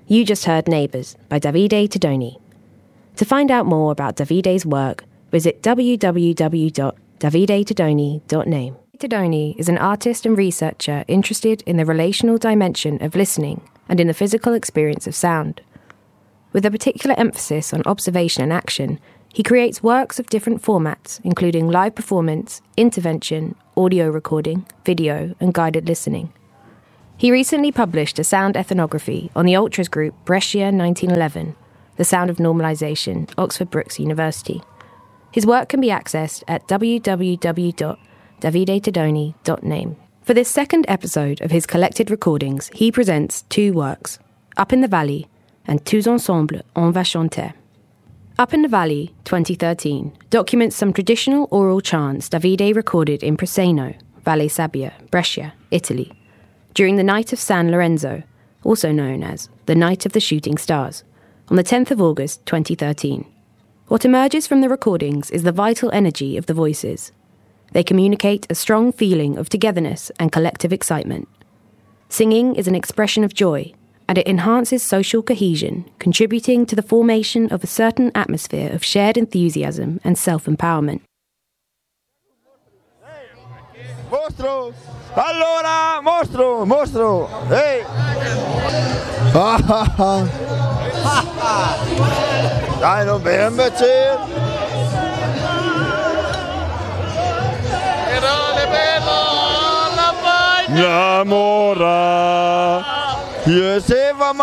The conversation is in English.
You just heard Neighbours by Davide Tedoni. To find out more about Davide's work, visit www.davidetedoni.name. Tedoni is an artist and researcher interested in the relational dimension of listening and in the physical experience of sound. With a particular emphasis on observation and action, he creates works of different formats, including live performance, intervention, audio recording, video, and guided listening. He recently published a sound ethnography on the ultras group Brescia 1911, The Sound of Normalization, Oxford Brookes University. His work can be accessed at www.davidetedoni.name. For this second episode of his collected recordings, he presents two works, Up in the Valley and Tous ensemble on va chanter. Up in the Valley, 2013, documents some traditional oral chants Davide recorded in Preseno, Valle Sabbia, Brescia, Italy, during the Night of San Lorenzo, also known as the Night of the Shooting Stars, on the 10th of August 2013. What emerges from the recordings is the vital energy of the voices. They communicate a strong feeling of togetherness and collective excitement. Singing is an expression of joy, and it enhances social cohesion, contributing to the formation of a certain atmosphere of shared enthusiasm and self-empowerment. Mostro! Allora, mostro! Hey! Dai, non bene, invece! La mora! Io se va